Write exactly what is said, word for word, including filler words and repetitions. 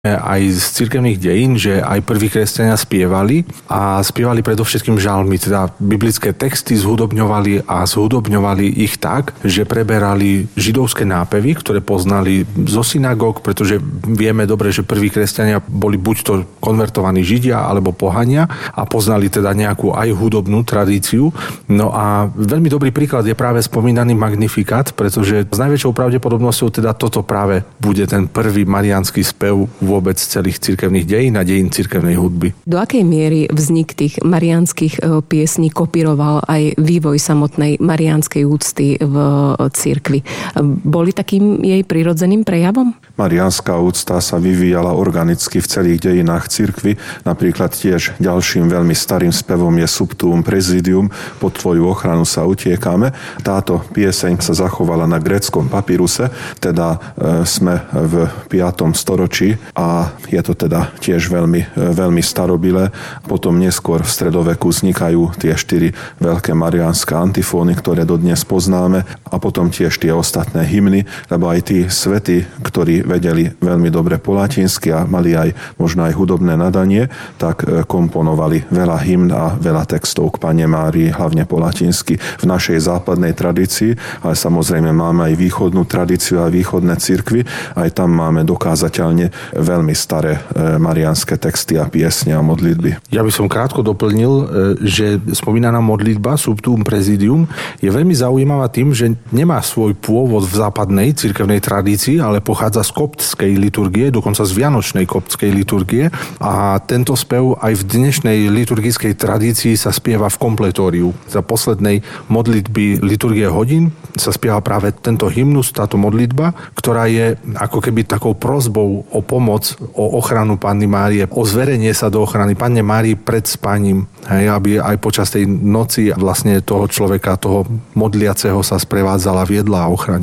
aj z cirkevných dejín, že aj prví kresťania spievali a spievali predovšetkým žalmy, teda biblické texty zhudobňovali a zhudobňovali ich tak, že preberali židovské nápevy, ktoré poznali zo synagóg, pretože vieme dobre, že prví kresťania boli buď to konvertovaní židia alebo pohania a poznali teda nejakú aj hudobnú tradíciu. No a veľmi dobrý príklad je práve spomínaný Magnifikát, pretože s najväčšou pravdepodobnosťou teda toto práve bude ten prvý mariánsky spev vôbec celých cirkevných dejín a dejín cirkevnej hudby. Do akej miery vznik tých mariánskych piesní kopíroval aj vývoj samotnej mariánskej úcty v cirkvi? Boli takým jej prirodzeným prejavom? Mariánska úcta sa vyvíjala organicky v celých dejinách cirkvi. Napríklad tiež ďalším veľmi starým spevom je Subtuum Praesidium, pod tvoju ochranu sa utiekame. Táto pieseň sa zachovala na gréckom papíruse, teda e, sme v piatom storočí a je to teda tiež veľmi, veľmi starobilé. Potom neskôr v stredoveku vznikajú tie štyri veľké mariánske antifóny, ktoré dodnes poznáme, a potom tiež tie ostatné hymny, lebo aj tí svätí, ktorí vedeli veľmi dobre po latinsky a mali aj možno aj hudobné nadanie, tak komponovali veľa hymn a veľa textov k Panne Márii, hlavne po latinsky v našej západnej tradícii, ale samozrejme máme aj východnú tradíciu a východné cirkvi, aj tam máme dokázateľne veľmi staré mariánske texty a piesne a modlitby. Ja by som krátko doplnil, že spomínaná modlitba Subtuum Praesidium je veľmi zaujímavá tým, že nemá svoj pôvod v západnej cirkevnej tradícii, ale pochádza z koptskej liturgie, dokonca z vianočnej koptskej liturgie, a tento spev aj v dnešnej liturgickej tradícii sa spieva v kompletóriu. Za poslednej modlitby liturgie hodín sa spieva práve tento hymnus, táto modlitba, ktorá je ako keby takou prosbou o pomoc, o ochranu Panny Márie, o zverenie sa do ochrany Panne Márii pred spaním, hej, aby aj počas tej noci vlastne toho človeka, toho modliaceho sa sprevádzala, viedla a ochraňovala.